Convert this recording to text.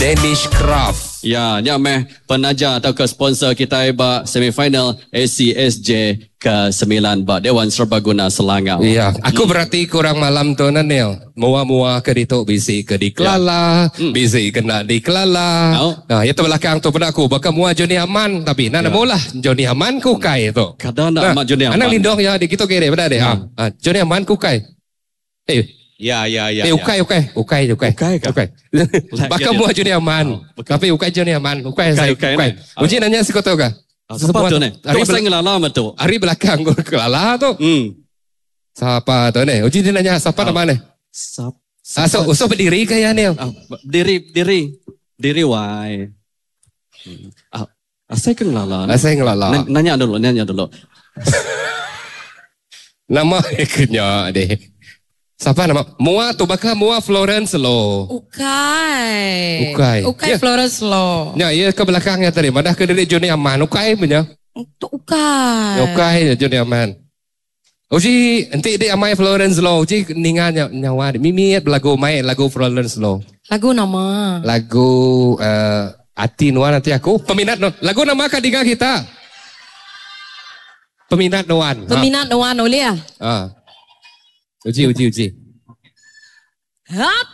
Danish Craft. Ya, nyameh penaja atau ke sponsor kita ba semifinal ACSJ ke-9 ba Dewan Serbaguna Selangor. Iya, aku berarti kurang malam tu Nanil. Mua-mua ke dituk bisi ke di Kelala, bisi kena di Kelala. Nah, itu belakang tu pada aku. Bakal mua Joni Aman tapi nana mula Joni Aman kukai tu. Kadang nak mak Joni Aman. Anak lindung ya di kita kere pada deh. Joni Aman kukai. Ya. Ukai. Bakal mua Joni Aman. Tapi ukai Joni Aman. Ukai. Uji nanya si kau tahu kah? Siapa tu ni? Kau saya ngelala tu. Hari belakang kau kelala tu. Siapa tu ni? Uji dia nanya siapa nama ni? So berdiri kaya ni? Diri why? Saya ngelala. Nanya dulu. Nama kenya deh. Siapa nama? Mua tu bakal Mua Florence Lo. Ukai Yeah. Florence Lo. Ya, ia ke belakangnya tadi. Madah ke dari Joni Aman. Ukai punya. Ukai Joni Aman. Uji nanti dia amai Florence Lo. Uji ningan nyawa. Mimiat lagu Florence Lo. Lagu nama. Lagu Ati Nuan nanti aku. Peminat no. Lagu nama kadiga kita. Peminat Nuan. Peminat Nuan oleh ya. Uji.